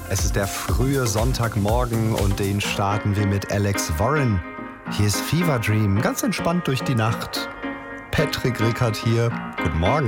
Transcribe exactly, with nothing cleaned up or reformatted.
Es ist der frühe Sonntagmorgen und den starten wir mit Alex Warren. Hier ist Fever Dream, ganz entspannt durch die Nacht. Patrick Rickard hier. Guten Morgen.